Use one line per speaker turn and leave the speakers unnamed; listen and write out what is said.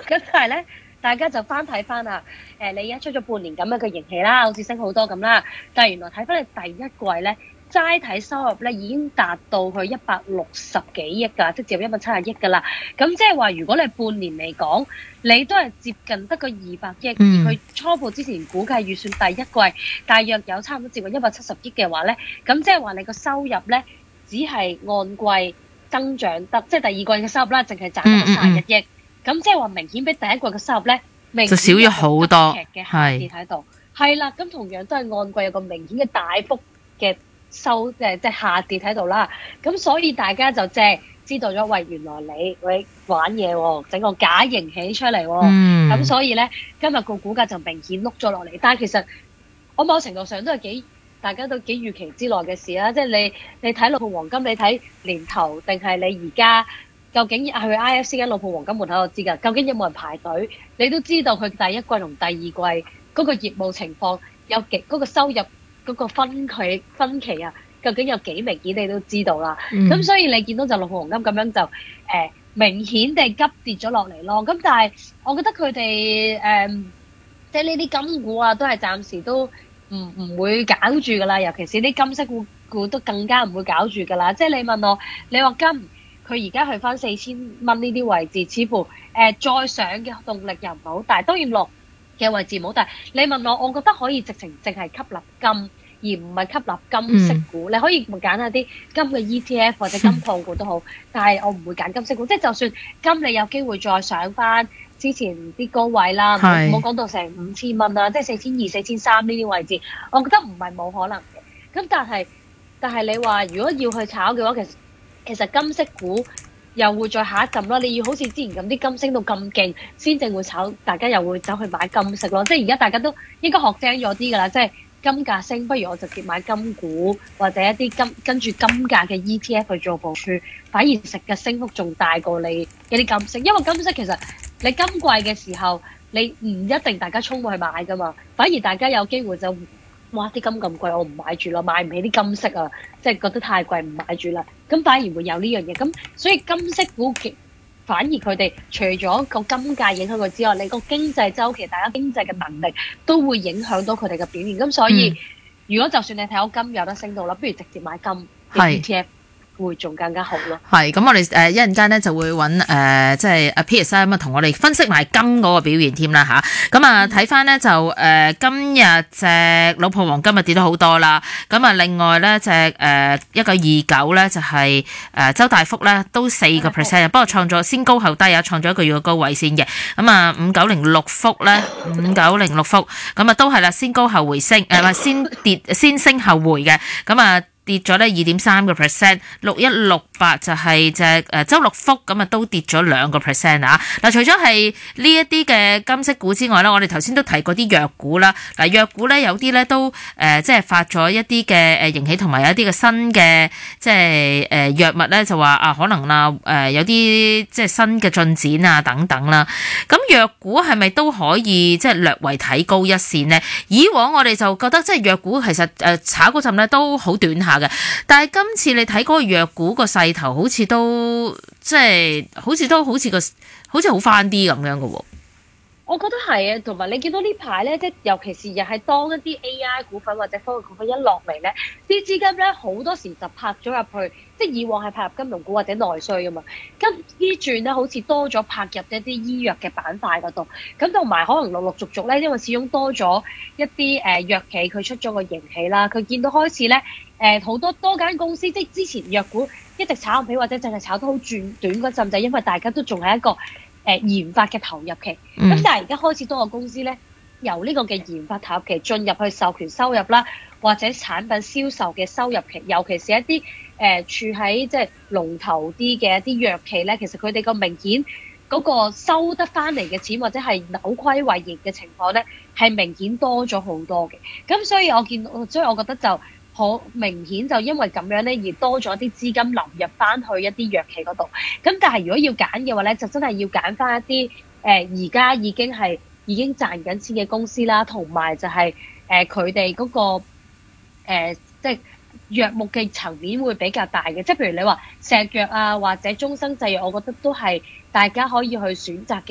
咁但係咧，大家就翻睇翻啦。你而家出咗半年咁樣嘅盈喜啦，好似升好多咁啦。但係原來睇翻你第一季咧，齋睇收入咧已經達到去160幾億㗎，即係接近170億㗎啦。咁即係話，如果你半年嚟講，你都係接近得個200億，而佢初步之前估計預算第一季大約有差唔多接近170億嘅話咧，咁即係話你個收入咧只係按季增長得，即係第二季嘅收入啦，淨係賺得31億。咁即係話明顯比第一季嘅收入咧，明顯
就少咗好多，
嘅下跌喺度。係啦，咁同樣都係按季有個明顯嘅大幅嘅即係下跌喺度啦。咁所以大家就即係知道咗，喂，原來你玩嘢喎，整個假盈喜出嚟喎。咁所以咧，今日個股價就明顯碌咗落嚟。但係其實我某程度上都係大家都幾預期之內嘅事啦。即係你睇老鋪黃金，你睇年頭定係你而家？究竟去 IFC 間老鋪黃金門口我知㗎，究竟有冇人排隊？你都知道佢第一季同第二季嗰個業務情況有幾嗰個收入嗰個分歧啊，究竟有幾明顯你都知道啦。咁所以你見到就老鋪黃金咁樣就明顯地急跌咗落嚟咯。咁但係我覺得佢哋即係呢啲金股啊，都係暫時都唔會搞住㗎啦。尤其是啲金色股都更加唔會搞住㗎啦。即係你問我，你話金？佢而家去翻4000蚊呢啲位置，似乎再上嘅動力又唔係好大，當然落嘅位置唔好大。你問我，我覺得可以直情淨係吸納金，而唔係吸納金色股。你可以揀下啲金嘅 ETF 或者金礦股都好，但係我唔會揀金色股。即係就算金你有機會再上翻之前啲高位啦，唔好講到成5000蚊啦，即係4200、4300呢啲位置，我覺得唔係冇可能嘅。咁但係你話如果要去炒嘅話，其實金色股又會再下一陣咯，你要好似之前咁啲金升到咁勁，先正會炒，大家又會走去買金色咯。即係而家大家都應該學精咗啲㗎啦，即係金價升，不如我直接買金股或者一啲跟住金價嘅 ETF 去做部署，反而食嘅升幅仲大過你一啲金色，因為金色其實你今季嘅時候，你唔一定大家衝過去買㗎嘛，反而大家有機會就。哇！啲金咁貴，我唔買住啦，買唔起啲金色啊，即係覺得太貴，唔買住啦。咁反而會有呢樣嘢，咁所以金色股反而佢哋除咗個金價影響佢之外，你個經濟周期，大家經濟嘅能力都會影響到佢哋嘅表現。咁所以，如果就算你睇到金有得升到啦，不如直接買金嘅 ETF。會仲更加好咯。
係咁，我哋一陣間咧就會揾即係阿 Piers 咁啊，同我哋分析埋金嗰個表現添啦吓。咁啊睇翻咧就今日隻老鋪黃金啊跌咗好多啦。咁啊另外咧隻1929咧就係周大福咧都4%，不過創咗先高後低啊，創咗一個月嘅高位先嘅。咁啊5906福咧5906福咁啊都係啦，先高後回升先跌先升後回嘅。咁啊跌咗咧2.3%，6168就係隻周六福咁啊，都跌咗2% 啊！嗱，除咗係呢一啲嘅金色股之外咧，我哋頭先都提過啲藥股啦。嗱，藥股咧有啲咧都即係發咗一啲嘅盈喜，同埋有一啲嘅新嘅即係藥物咧，就話啊可能有啲即係新嘅進展啊等等啦。咁藥股係咪都可以即係略為睇高一線呢？以往我哋就覺得即係藥股其實炒嗰陣咧都好短下嘅，但係今次你睇嗰個藥股個勢頭好似都即係好似好翻啲咁樣嘅喎。
我覺得係啊，同埋你見到呢排咧，即係尤其是又係當一啲 AI 股份或者科技股份一落嚟咧，啲資金咧好多時就拍咗入去，即係以往係拍入金融股或者內需噶嘛，呢轉咧好似多咗拍入一啲醫藥嘅板塊嗰度，咁同埋可能陸陸續續咧，因為始終多咗一啲藥企佢出咗個盈喜啦，佢見到開始咧好多間公司，即係之前藥股一直炒唔起或者淨係炒得好短嗰陣，就因為大家都仲係一個研發嘅投入期，咁但係而家開始多個公司咧，由呢個嘅研發投入期進入去授權收入啦，或者產品銷售嘅收入期，尤其是一啲處喺即係龍頭啲嘅一啲藥企咧，其實佢哋個明顯嗰個收得翻嚟嘅錢或者係扭虧為盈嘅情況咧，係明顯多咗好多嘅。咁所以我覺得就好明顯，就因為咁樣咧，而多咗啲資金流入翻去一啲藥企嗰度。咁但係如果要揀嘅話咧，就真係要揀翻一啲而家已經賺緊錢嘅公司啦，同埋就係佢哋嗰個即係藥物嘅層面會比較大嘅。即係譬如你話石藥啊，或者中生製藥，我覺得都係大家可以去選擇嘅